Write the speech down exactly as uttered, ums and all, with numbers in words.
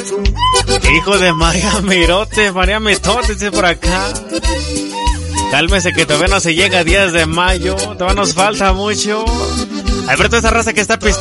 Hijo de María Mirote, María Mitote, dice por acá. Cálmese que todavía no se llega a diez de mayo, todavía nos falta mucho. Alberto, esa raza que está pisteando